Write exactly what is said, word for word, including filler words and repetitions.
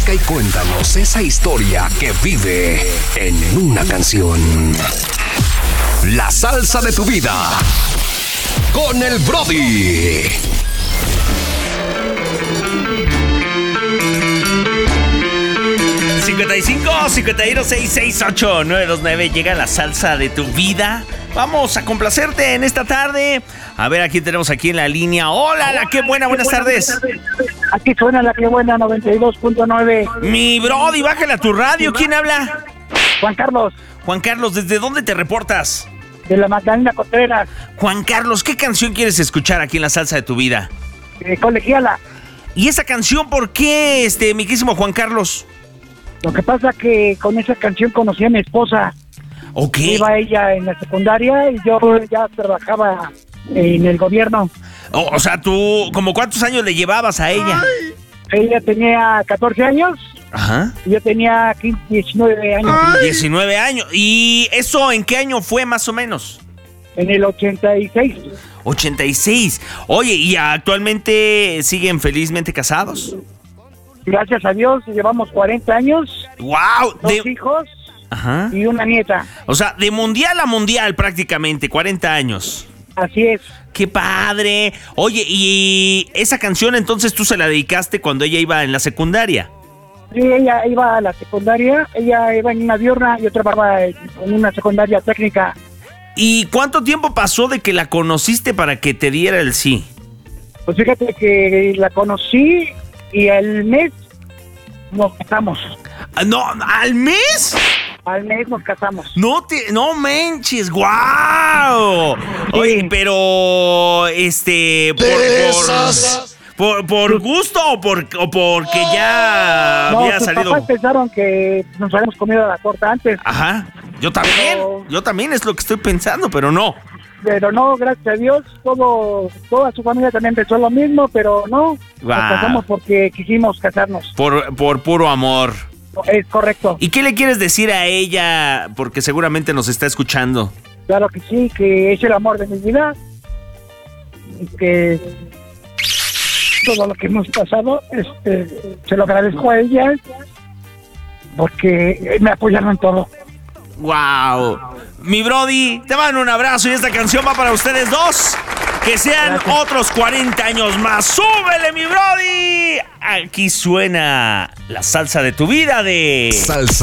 Marca y cuéntanos esa historia que vive en una canción. La salsa de tu vida con el Brody. cincuenta y cinco, cincuenta y uno, seiscientos sesenta y ocho, novecientos veintinueve. Llega la salsa de tu vida. Vamos a complacerte en esta tarde. A ver, aquí tenemos aquí en la línea. Hola, la que buena, buenas tardes. Aquí suena la que buena, noventa y dos punto nueve. Mi Brody, bájale a tu radio. ¿Quién habla? Juan Carlos, Juan Carlos, ¿desde dónde te reportas? de la Magdalena Contreras, Juan Carlos, ¿qué canción quieres escuchar aquí en la salsa de tu vida? eh, colegiala. ¿Y esa canción por qué, este, mi querísimo Juan Carlos? Lo que pasa que con esa canción conocí a mi esposa. Ok. Iba ella en la secundaria y yo ya trabajaba en el gobierno. O, o sea, tú, ¿como cuántos años le llevabas a ella? Ella tenía catorce años Ajá. y yo tenía quince, diecinueve años. diecinueve años. ¿Y eso en qué año fue más o menos? En el ochenta y seis. ochenta y seis. Oye, ¿y actualmente siguen felizmente casados? Gracias a Dios, llevamos cuarenta años, ¡Wow! dos De... hijos Ajá. y una nieta. O sea, de mundial a mundial prácticamente, cuarenta años. Así es. ¡Qué padre! Oye, ¿y esa canción entonces tú se la dedicaste cuando ella iba en la secundaria? Sí, ella iba a la secundaria, ella iba en una diurna, yo trabajaba en una secundaria técnica. ¿Y cuánto tiempo pasó de que la conociste para que te diera el sí? Pues fíjate que la conocí y al mes nos casamos. ¿No? ¿Al mes? Al mes nos casamos. No te, no manches, guau. Oye, Sí. pero este por, por, por, por gusto o por o porque ya No, había sus salido. papás pensaron que nos habíamos comido la torta antes, Ajá. Yo también. Pero- Yo también es lo que estoy pensando, pero no. pero no, gracias a Dios, todo, toda su familia también pensó lo mismo, pero no, Guau. nos casamos porque quisimos casarnos. Por por puro amor. Es correcto. ¿Y qué le quieres decir a ella? Porque seguramente nos está escuchando. Claro que sí, que es el amor de mi vida y que todo lo que hemos pasado, este, se lo agradezco a ella porque me apoyaron en todo. Wow. Mi Brody, te mando un abrazo y esta canción va para ustedes dos. Que sean Gracias. otros cuarenta años más. ¡Súbele, mi Brody! Aquí suena la salsa de tu vida de... Salsa.